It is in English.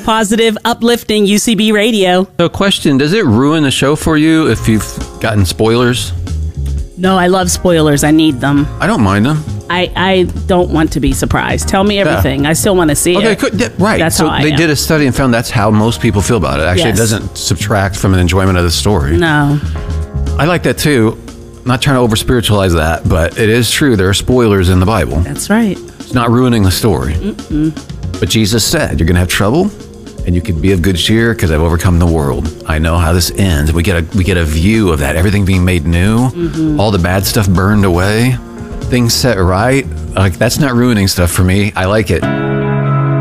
positive, uplifting UCB radio. So, question, does it ruin the show for you if you've gotten spoilers? No, I love spoilers. I need them. I don't mind them. I don't want to be surprised. Tell me everything. I still want to see it. Right. That's so how I they am. did a study and found that's how most people feel about it. Actually, Yes. It doesn't subtract from an enjoyment of the story. No. I like that too. I'm not trying to over spiritualize that, but it is true. There are spoilers in the Bible. That's right. It's not ruining the story. But Jesus said, you're going to have trouble, and you can be of good cheer because I've overcome the world. I know how this ends. We get a view of that. Everything being made new, all the bad stuff burned away, things set right. Like, that's not ruining stuff for me. I like it.